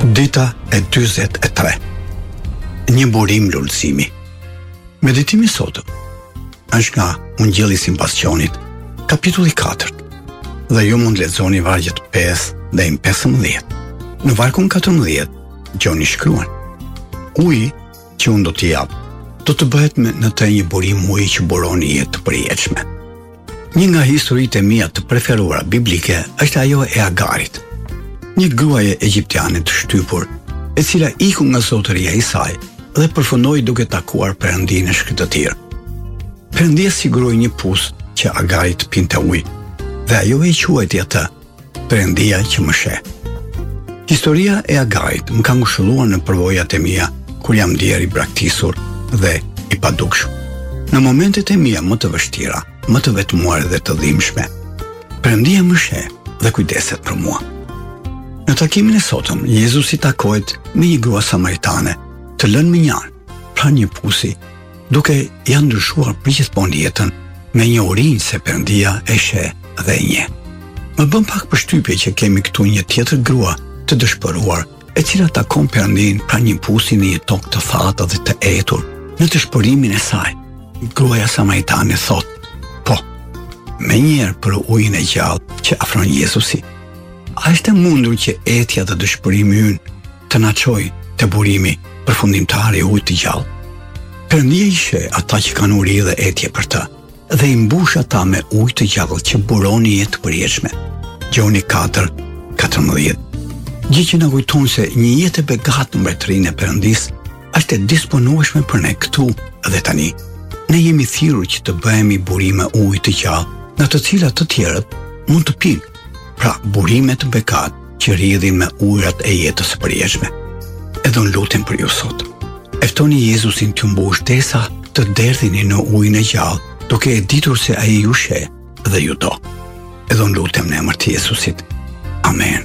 Dita e 43. Një burim lullësimi. Meditimi sotëm është nga Ungjilli sipas Gjonit, kapitulli 4, dhe ju mund lexoni vargjet 5 dhe 15. Në vargun 14, Gjoni shkruan: uji që unë do t'i jap, do të bëhet në të një burim uji që buroni jetë të përjetshme. Një nga historitë e mia të preferuara biblike është ajo e Agarit, një gruaje egjiptiane të shtypur, e cila iku nga zotëria e saj dhe përfundoi duke takuar Perëndinë e shkëlqyer. Perëndia siguroi një pus që Agari të pinte ujë, dhe ajo e quajti atë Perëndia që më sheh. Historia e Agarit më ka ngushëlluar në përvojat e mia kur jam ndier i braktisur dhe i padukshëm. Në momentet e mia më të vështira, më të vetmuar dhe të dhimbshme, Perëndia më sheh dhe kujdeset për mua. Në takimin e sotëm, Jezusi takohet me një grua samaritane të lënë minjar pranë një pusi, duke ja ndryshuar përgjithmonë jetën me një urinë se Perëndia e sheh dhe e njeh. Më bën pak përshtypje që kemi këtu një tjetër grua të dëshpëruar, e cila takon Perëndin pranë një pusi në një tokë të thatë dhe të etur. Në dëshpërimin e saj, gruaja samaritane thot: po, menjëherë për ujin e gjallë që afron Jezusi. A është e mundur që etja dhe dëshpërimi ynë të na çojë te burimi përfundimtar i ujit të gjallë? Perëndia i sheh ata që kanë uri dhe etje për të, dhe i mbush ata me ujë të gjallë që buroni jetë të përjetshme. Gjoni 4:14. Gjë që na kujton se një jetë e begatë në mbretërinë e Perëndisë është e disponueshme për ne këtu dhe tani. Ne jemi thirrur që të bëhemi burime ujë të gjallë, nga të cilat të tjerët mund të pinë. Pra, burime të begatë që rrjedhin me ujërat e jetës së përjetshme. Edhe unë lutem për ju sot. Eftoni Jezusin t'ju mbush derisa të derdhini në ujin e gjallë, duke e ditur se ai ju sheh dhe ju do. Edhe unë lutem në emër të Jezusit. Amen.